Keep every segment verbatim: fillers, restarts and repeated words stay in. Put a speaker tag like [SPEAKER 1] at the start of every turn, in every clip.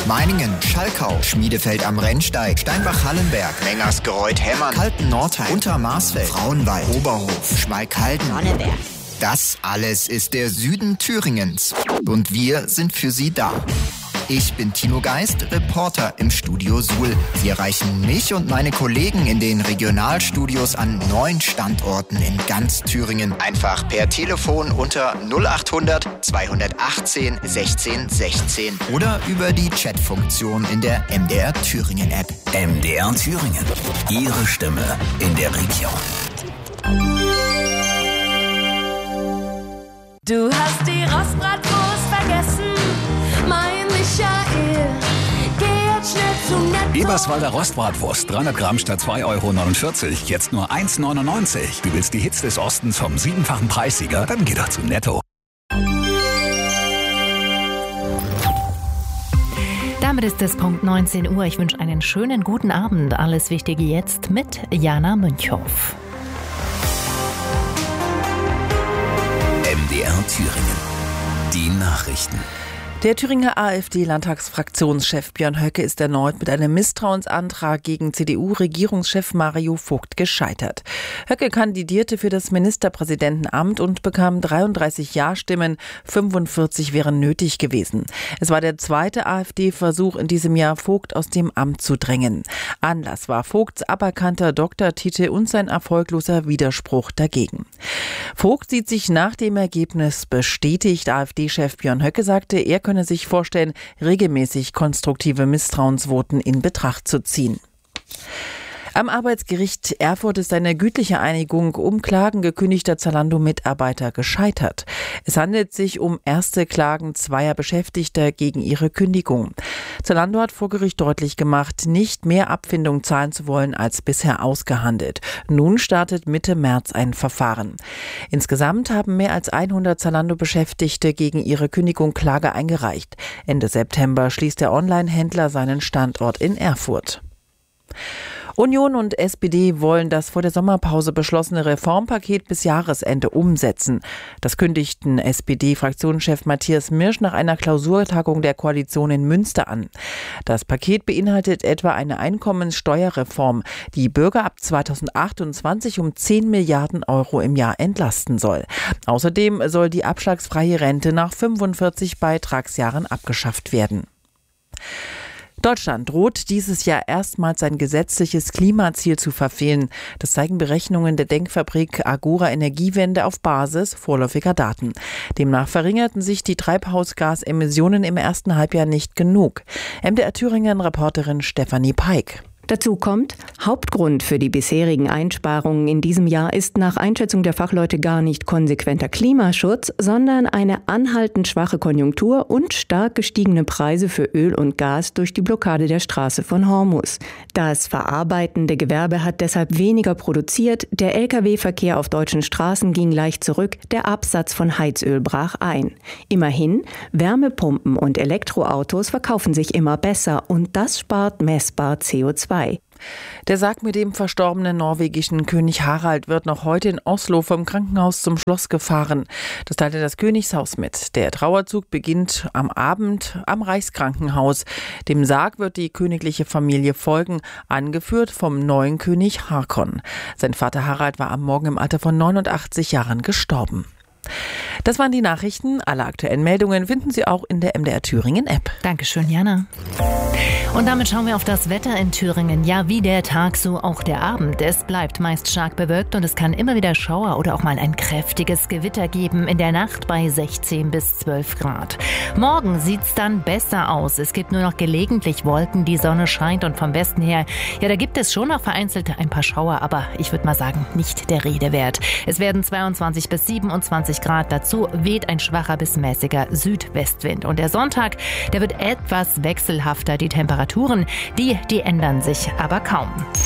[SPEAKER 1] Meiningen, Schalkau, Schmiedefeld am Rennsteig, Steinbach-Hallenberg, Mengersgereuth-Hemmern, Kalten-Nordheim, Untermarsfeld, Frauenwald, Oberhof, Schmalkalden,
[SPEAKER 2] Sonneberg.
[SPEAKER 1] Das alles ist der Süden Thüringens. Und wir sind für Sie da. Ich bin Tino Geist, Reporter im Studio Suhl. Sie erreichen mich und meine Kollegen in den Regionalstudios an neun Standorten in ganz Thüringen. Einfach per Telefon unter null achthundert zweihundertachtzehn sechzehn sechzehn oder über die Chatfunktion in der M D R Thüringen App.
[SPEAKER 3] M D R Thüringen. Ihre Stimme in der Region.
[SPEAKER 4] Du hast die Rostbratwurst vergessen, mein Michael. Geh jetzt schnell zum Netto.
[SPEAKER 3] Eberswalder Rostbratwurst, dreihundert Gramm statt zwei Euro neunundvierzig, jetzt nur eins neunundneunzig. Du willst die Hits des Ostens vom siebenfachen Preissieger? Dann geh doch zu Netto.
[SPEAKER 5] Damit ist es Punkt neunzehn Uhr. Ich wünsche einen schönen guten Abend. Alles Wichtige jetzt mit Jana Münchhoff.
[SPEAKER 3] M D R Thüringen. Die Nachrichten.
[SPEAKER 6] Der Thüringer AfD-Landtagsfraktionschef Björn Höcke ist erneut mit einem Misstrauensantrag gegen C D U-Regierungschef Mario Vogt gescheitert. Höcke kandidierte für das Ministerpräsidentenamt und bekam dreiunddreißig Ja-Stimmen, fünfundvierzig wären nötig gewesen. Es war der zweite AfD-Versuch in diesem Jahr, Vogt aus dem Amt zu drängen. Anlass war Vogts aberkannter Doktortitel und sein erfolgloser Widerspruch dagegen. Vogt sieht sich nach dem Ergebnis bestätigt. AfD-Chef Björn Höcke sagte, er könne sich vorstellen, regelmäßig konstruktive Misstrauensvoten in Betracht zu ziehen. Am Arbeitsgericht Erfurt ist eine gütliche Einigung um Klagen gekündigter Zalando-Mitarbeiter gescheitert. Es handelt sich um erste Klagen zweier Beschäftigter gegen ihre Kündigung. Zalando hat vor Gericht deutlich gemacht, nicht mehr Abfindung zahlen zu wollen als bisher ausgehandelt. Nun startet Mitte März ein Verfahren. Insgesamt haben mehr als hundert Zalando-Beschäftigte gegen ihre Kündigung Klage eingereicht. Ende September schließt der Online-Händler seinen Standort in Erfurt. Union und S P D wollen das vor der Sommerpause beschlossene Reformpaket bis Jahresende umsetzen. Das kündigten S P D-Fraktionschef Matthias Mirsch nach einer Klausurtagung der Koalition in Münster an. Das Paket beinhaltet etwa eine Einkommenssteuerreform, die Bürger ab zweitausendachtundzwanzig um zehn Milliarden Euro im Jahr entlasten soll. Außerdem soll die abschlagsfreie Rente nach fünfundvierzig Beitragsjahren abgeschafft werden. Deutschland droht dieses Jahr erstmals sein gesetzliches Klimaziel zu verfehlen. Das zeigen Berechnungen der Denkfabrik Agora Energiewende auf Basis vorläufiger Daten. Demnach verringerten sich die Treibhausgasemissionen im ersten Halbjahr nicht genug. M D R Thüringen-Reporterin Stefanie Peik.
[SPEAKER 7] Dazu kommt, Hauptgrund für die bisherigen Einsparungen in diesem Jahr ist nach Einschätzung der Fachleute gar nicht konsequenter Klimaschutz, sondern eine anhaltend schwache Konjunktur und stark gestiegene Preise für Öl und Gas durch die Blockade der Straße von Hormuz. Das verarbeitende Gewerbe hat deshalb weniger produziert, der L K W-Verkehr auf deutschen Straßen ging leicht zurück, der Absatz von Heizöl brach ein. Immerhin, Wärmepumpen und Elektroautos verkaufen sich immer besser und das spart messbar C O zwei.
[SPEAKER 6] Der Sarg mit dem verstorbenen norwegischen König Harald wird noch heute in Oslo vom Krankenhaus zum Schloss gefahren. Das teilte das Königshaus mit. Der Trauerzug beginnt am Abend am Reichskrankenhaus. Dem Sarg wird die königliche Familie folgen, angeführt vom neuen König Haakon. Sein Vater Harald war am Morgen im Alter von neunundachtzig Jahren gestorben. Das waren die Nachrichten. Alle aktuellen Meldungen finden Sie auch in der M D R Thüringen App.
[SPEAKER 5] Dankeschön, Jana. Und damit schauen wir auf das Wetter in Thüringen. Ja, wie der Tag, so auch der Abend. Es bleibt meist stark bewölkt und es kann immer wieder Schauer oder auch mal ein kräftiges Gewitter geben. In der Nacht bei sechzehn bis zwölf Grad. Morgen sieht's dann besser aus. Es gibt nur noch gelegentlich Wolken, die Sonne scheint und vom Westen her, ja, da gibt es schon noch vereinzelt ein paar Schauer, aber ich würde mal sagen, nicht der Rede wert. Es werden zweiundzwanzig bis siebenundzwanzig Grad. Dazu weht ein schwacher bis mäßiger Südwestwind. Und der Sonntag, der wird etwas wechselhafter. Die Temperaturen, die, die ändern sich aber kaum.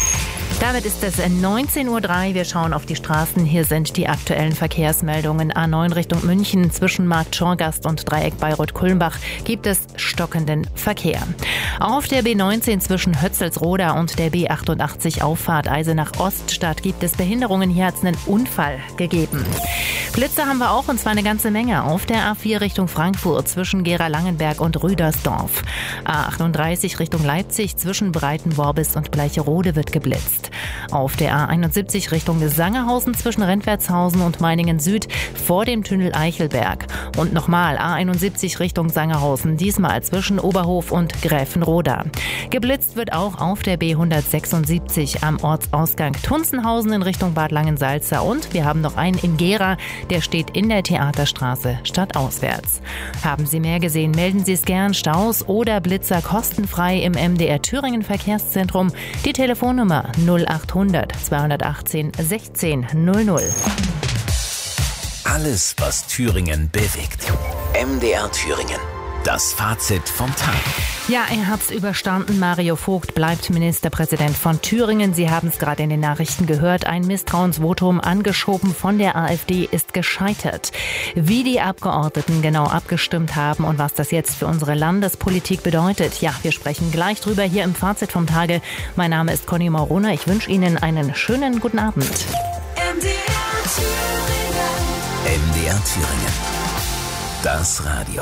[SPEAKER 5] Damit ist es neunzehn Uhr drei. Wir schauen auf die Straßen. Hier sind die aktuellen Verkehrsmeldungen. A neun Richtung München zwischen Markt Schorgast und Dreieck Bayreuth-Kulmbach gibt es stockenden Verkehr. Auf der B neunzehn zwischen Hötzelsroda und der B achtundachtzig Auffahrt Eisenach-Oststadt gibt es Behinderungen. Hier hat es einen Unfall gegeben. Blitze haben wir auch, und zwar eine ganze Menge. Auf der A vier Richtung Frankfurt zwischen Gera-Langenberg und Rüdersdorf. A achtunddreißig Richtung Leipzig zwischen Breitenworbis und Bleicherode wird geblitzt. Auf der A einundsiebzig Richtung Sangerhausen zwischen Rentwertshausen und Meiningen Süd vor dem Tunnel Eichelberg. Und nochmal A einundsiebzig Richtung Sangerhausen, diesmal zwischen Oberhof und Gräfenroda. Geblitzt wird auch auf der B hundertsechsundsiebzig am Ortsausgang Tunzenhausen in Richtung Bad Langensalza. Und wir haben noch einen in Gera, der steht in der Theaterstraße stadtauswärts. Haben Sie mehr gesehen, melden Sie es gern. Staus oder Blitzer kostenfrei im M D R Thüringen Verkehrszentrum. Die Telefonnummer null achthundert zweihundertachtzehn sechzehn null null.
[SPEAKER 2] Alles, was Thüringen bewegt. M D R Thüringen. Das Fazit vom Tag.
[SPEAKER 5] Ja, er hat's überstanden. Mario Vogt bleibt Ministerpräsident von Thüringen. Sie haben es gerade in den Nachrichten gehört. Ein Misstrauensvotum angeschoben von der AfD ist gescheitert. Wie die Abgeordneten genau abgestimmt haben und was das jetzt für unsere Landespolitik bedeutet, ja, wir sprechen gleich drüber hier im Fazit vom Tage. Mein Name ist Conny Morona. Ich wünsche Ihnen einen schönen guten Abend.
[SPEAKER 4] M D R Thüringen.
[SPEAKER 2] M D R Thüringen. Das Radio.